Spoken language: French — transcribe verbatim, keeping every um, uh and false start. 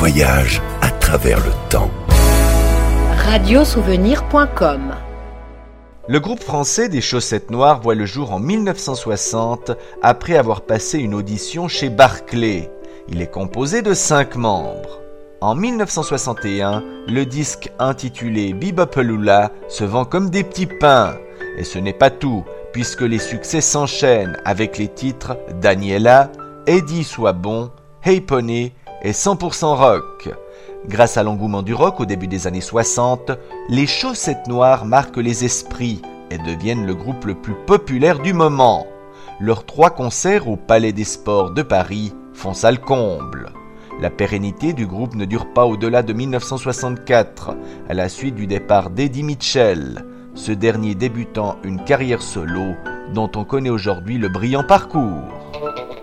voyage à travers le temps. radio souvenir point com. Le groupe français des Chaussettes Noires voit le jour en mille neuf cent soixante après avoir passé une audition chez Barclay. Il est composé de cinq membres. En mille neuf cent soixante et un, le disque intitulé Bebopaloola se vend comme des petits pains. Et ce n'est pas tout, puisque les succès s'enchaînent avec les titres Daniela, Eddie Sois Bon, Hey Pony et cent pour cent Rock. Grâce à l'engouement du rock au début des années soixante, les Chaussettes Noires marquent les esprits et deviennent le groupe le plus populaire du moment. Leurs trois concerts au Palais des Sports de Paris font salle comble. La pérennité du groupe ne dure pas au-delà de mille neuf cent soixante-quatre, à la suite du départ d'Eddie Mitchell, ce dernier débutant une carrière solo dont on connaît aujourd'hui le brillant parcours.